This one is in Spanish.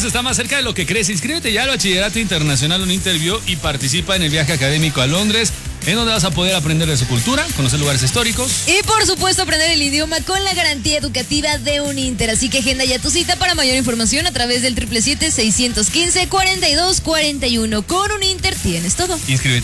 Londres está más cerca de lo que crees. Inscríbete ya al Bachillerato Internacional Uninterview y participa en el viaje académico a Londres, en donde vas a poder aprender de su cultura, conocer lugares históricos y por supuesto aprender el idioma con la garantía educativa de Uninter. Así que agenda ya tu cita. Para mayor información a través del 777-615-4241. Con Uninter tienes todo. Inscríbete.